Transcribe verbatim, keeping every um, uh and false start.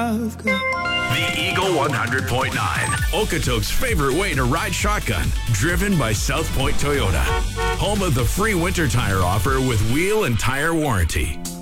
The Eagle one hundred point nine, Okotoks' favorite way to ride shotgun, driven by South Point Toyota. Home of the free winter tire offer with wheel and tire warranty.